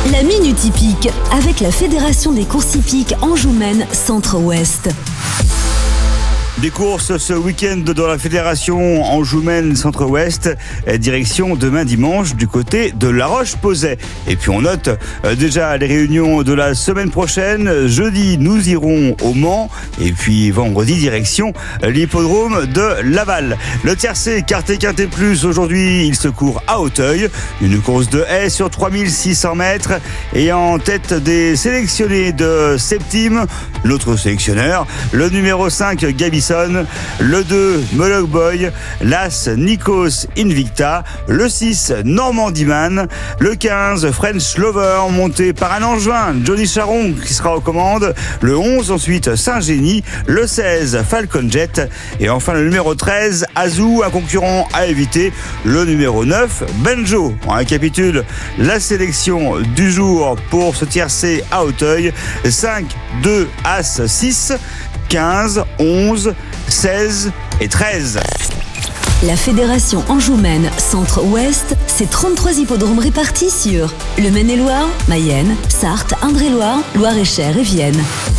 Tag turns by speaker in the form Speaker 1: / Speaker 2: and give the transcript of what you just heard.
Speaker 1: La Minute Hippique avec la Fédération des courses hippiques Anjou-Maine Centre-Ouest.
Speaker 2: Des courses ce week-end dans la fédération Anjou-Maine Centre-Ouest, direction demain dimanche du côté de La Roche-Posay. Et puis on note déjà les réunions de la semaine prochaine. Jeudi, nous irons au Mans et puis vendredi, direction l'hippodrome de Laval. Le tiercé Quarté Quintet Plus, aujourd'hui, il se court à Auteuil. Une course de haie sur 3600 mètres et en tête des sélectionnés de Septime, l'autre sélectionneur, le numéro 5 Gabisson, le 2 Moloch Boy, l'As Nikos Invicta, le 6 Normandie Man, le 15 French Lover monté par un Angevin, Johnny Charon qui sera aux commandes, le 11 ensuite Saint-Génie, le 16 Falcon Jet et enfin le numéro 13 Azou, un concurrent à éviter, le numéro 9 Benjo. On récapitule la sélection du jour pour ce tiercé à Auteuil: 5, 2, As, 6, 15, 11, 16 et 13.
Speaker 1: La Fédération Anjou-Maine Centre-Ouest, c'est 33 hippodromes répartis sur le Maine-et-Loire, Mayenne, Sarthe, Indre-et-Loire, Loire-et-Cher et Vienne.